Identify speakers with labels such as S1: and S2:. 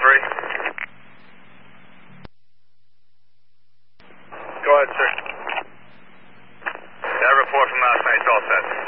S1: Go ahead, sir.
S2: That report from last night's all set.